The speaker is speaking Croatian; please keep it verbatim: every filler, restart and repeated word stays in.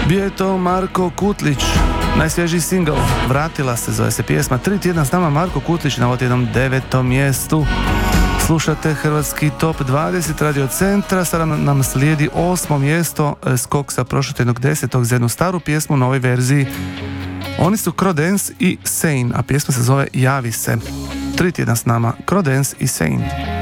Bio je to Marko Kutlić, najsvježiji singl, Vratila se zove se pjesma. Tri tjedna s nama Marko Kutlić na jednom devetom mjestu. Slušate Hrvatski top dvadeset Radio Centra, sada nam slijedi osmo mjesto, skok sa prošlotjednog desetog za jednu staru pjesmu u novoj verziji. Oni su Crodence i Sane, a pjesma se zove Javi se. Tri tjedna s nama, Crodence i Sane.